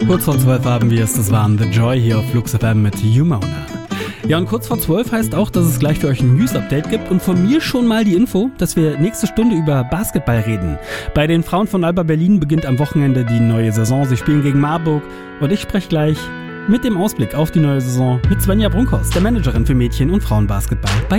Kurz vor 12 haben wir es, das waren The Joy hier auf Flux FM mit Humona. Ja, und kurz vor 12 heißt auch, dass es gleich für euch ein News-Update gibt und von mir schon mal die Info, dass wir nächste Stunde über Basketball reden. Bei den Frauen von Alba Berlin beginnt am Wochenende die neue Saison. Sie spielen gegen Marburg und ich spreche gleich mit dem Ausblick auf die neue Saison mit Svenja Brunkhorst, der Managerin für Mädchen- und Frauenbasketball bei